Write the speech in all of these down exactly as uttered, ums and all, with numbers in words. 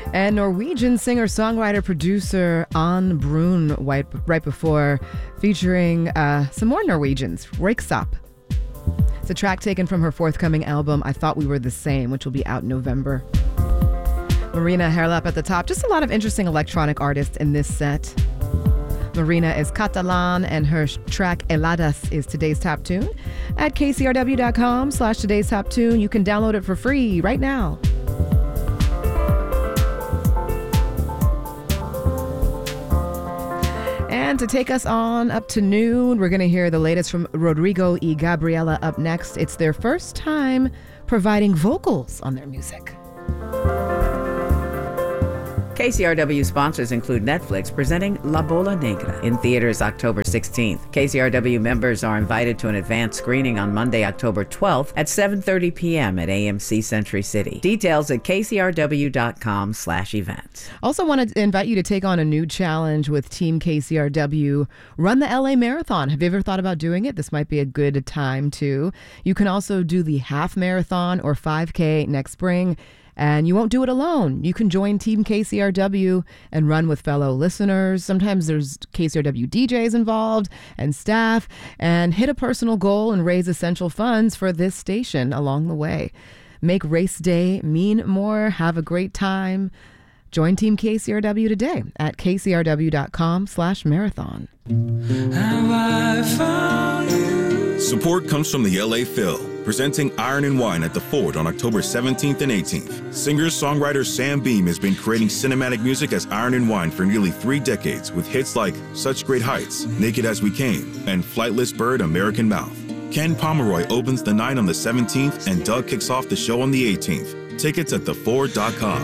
And Norwegian singer-songwriter producer Anne Brun right, right before, featuring uh, some more Norwegians, Røyksopp. It's a track taken from her forthcoming album, I Thought We Were the Same, which will be out in November. Marina Herlap at the top. Just a lot of interesting electronic artists in this set. Marina is Catalan, and her track Heladas is today's top tune. At kcrw.com slash today's top tune, you can download it for free right now. And to take us on up to noon, we're going to hear the latest from Rodrigo y Gabriela up next. It's their first time providing vocals on their music. K C R W sponsors include Netflix presenting La Bola Negra in theaters October sixteenth. K C R W members are invited to an advanced screening on Monday, October twelfth at seven thirty p.m. at A M C Century City. Details at kcrw.com slash events. Also want to invite you to take on a new challenge with Team K C R W. Run the L A Marathon. Have you ever thought about doing it? This might be a good time too. You can also do the half marathon or five K next spring. And you won't do it alone. You can join Team K C R W and run with fellow listeners. Sometimes there's K C R W D Js involved and staff, and hit a personal goal and raise essential funds for this station along the way. Make race day mean more. Have a great time. Join Team K C R W today at kcrw.com slash marathon. Support comes from the L A Phil, presenting Iron and Wine at the Ford on October seventeenth and eighteenth. Singer-songwriter Sam Beam has been creating cinematic music as Iron and Wine for nearly three decades with hits like Such Great Heights, Naked as We Came, and Flightless Bird, American Mouth. Ken Pomeroy opens the night on the seventeenth and Doug kicks off the show on the eighteenth. Tickets at the ford dot com.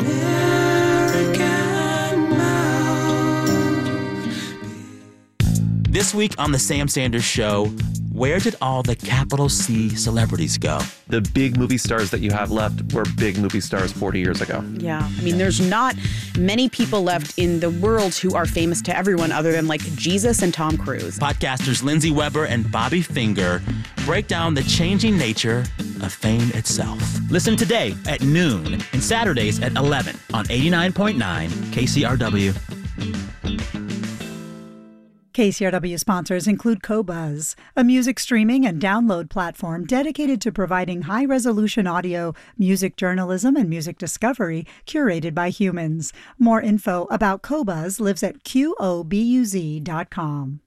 This week on The Sam Sanders Show, where did all the capital C celebrities go? The big movie stars that you have left were big movie stars forty years ago. Yeah. I mean, there's not many people left in the world who are famous to everyone other than like Jesus and Tom Cruise. Podcasters Lindsay Weber and Bobby Finger break down the changing nature of fame itself. Listen today at noon and Saturdays at eleven on eighty-nine point nine K C R W. K C R W sponsors include Qobuz, a music streaming and download platform dedicated to providing high-resolution audio, music journalism, and music discovery curated by humans. More info about Qobuz lives at Q O B U Z dot com.